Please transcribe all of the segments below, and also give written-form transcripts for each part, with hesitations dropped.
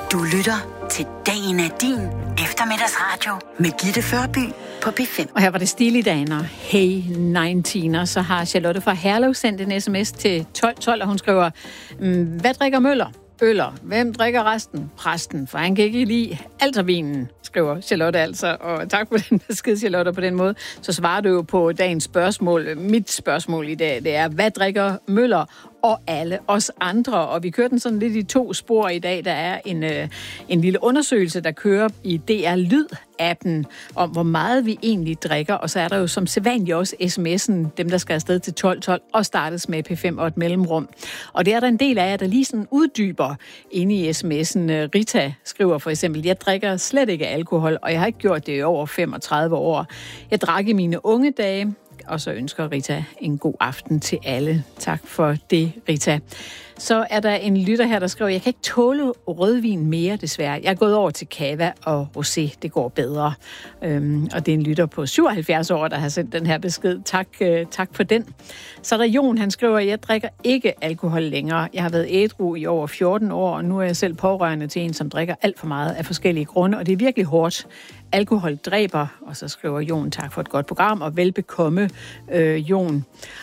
Du lytter til Dagen er din eftermiddagsradio med Gitte Førby på P5. Og her var det Stilidaner. Hey 19'er. Så har Charlotte fra Herlev sendt en sms til 1212, og hun skriver, hvad drikker Møller? Øller. Hvem drikker resten? Præsten, for han kan ikke lide altervinen, skriver Charlotte altså. Og tak for den besked, Charlotte, på den måde. Så svarer du jo på dagens spørgsmål. Mit spørgsmål i dag, det er, hvad drikker Møller og alle os andre? Og vi kører den sådan lidt i to spor i dag. Der er en lille undersøgelse, der kører i DR Lyd-appen om, hvor meget vi egentlig drikker. Og så er der jo som sædvanligt også sms'en, dem der skal afsted til 1212, og startes med P5 og et mellemrum. Og det er der en del af jer, der lige sådan uddyber inde i sms'en. Rita skriver for eksempel, jeg drikker slet ikke alkohol, og jeg har ikke gjort det i over 35 år. Jeg drak i mine unge dage. Og så ønsker Rita en god aften til alle. Tak for det, Rita. Så er der en lytter her, der skriver, jeg kan ikke tåle rødvin mere, desværre. Jeg er gået over til cava og rosé. Det går bedre. Og det er en lytter på 77 år, der har sendt den her besked. Tak for den. Så er der Jon, han skriver, jeg drikker ikke alkohol længere. Jeg har været ædru i over 14 år, og nu er jeg selv pårørende til en, som drikker alt for meget af forskellige grunde. Og det er virkelig hårdt. Alkohol dræber, og så skriver Jon, tak for et godt program, og velbekomme, Jon.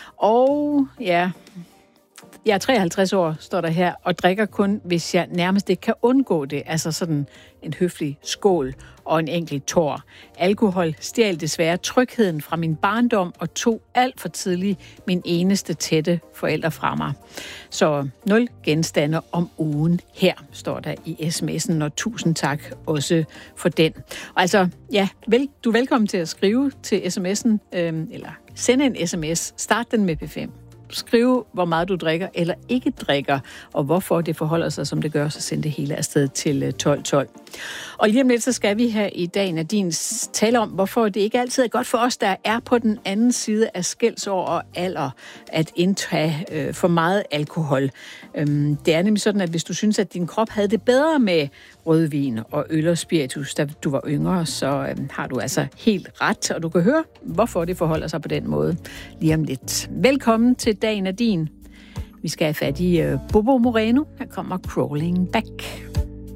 Og ja, jeg er 53 år, står der her, og drikker kun, hvis jeg nærmest ikke kan undgå det. Altså sådan en høflig skål og en enkelt tår. Alkohol stjal desværre trygheden fra min barndom og tog alt for tidligt min eneste tætte forælder fra mig. Så 0 genstande om ugen her, står der i sms'en, og tusind tak også for den. Og altså, ja, du er velkommen til at skrive til sms'en, eller sende en sms. Start den med P5. Skriv, hvor meget du drikker eller ikke drikker, og hvorfor det forholder sig, som det gør, så send det hele afsted til 1212. Og lige om lidt, så skal vi her i Dagen af din tale om, hvorfor det ikke altid er godt for os, der er på den anden side af skældsår og alder, at indtage for meget alkohol. Det er nemlig sådan, at hvis du synes, at din krop havde det bedre med rødvin og øl og spiritus, da du var yngre, så har du altså helt ret, og du kan høre, hvorfor det forholder sig på den måde lige om lidt. Velkommen til Dagen af din. Vi skal have fat i Bobo Moreno. Her kommer Crawling Back.